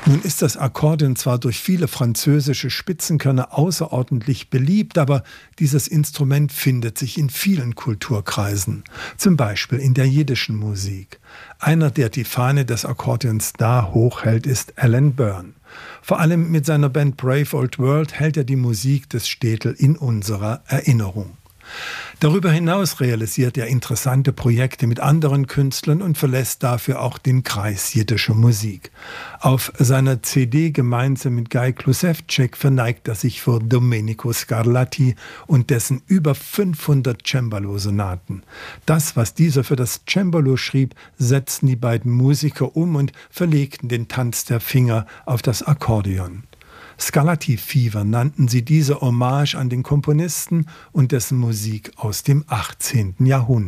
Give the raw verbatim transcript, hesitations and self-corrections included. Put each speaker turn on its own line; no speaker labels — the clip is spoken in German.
Nun ist das Akkordeon zwar durch viele französische Spitzenkörner außerordentlich beliebt, aber dieses Instrument findet sich in vielen Kulturkreisen, zum Beispiel in der jiddischen Musik. Einer, der die Fahne des Akkordeons da hochhält, ist Alan Byrne. Vor allem mit seiner Band Brave Old World hält er die Musik des Städtel in unserer Erinnerung. Darüber hinaus realisiert er interessante Projekte mit anderen Künstlern und verlässt dafür auch den Kreis jiddischer Musik. Auf seiner C D gemeinsam mit Guy Klusewczyk verneigt er sich vor Domenico Scarlatti und dessen über fünfhundert Cembalo-Sonaten. Das, was dieser für das Cembalo schrieb, setzten die beiden Musiker um und verlegten den Tanz der Finger auf das Akkordeon. Scarlatti Fever nannten sie diese Hommage an den Komponisten und dessen Musik aus dem achtzehnten Jahrhundert.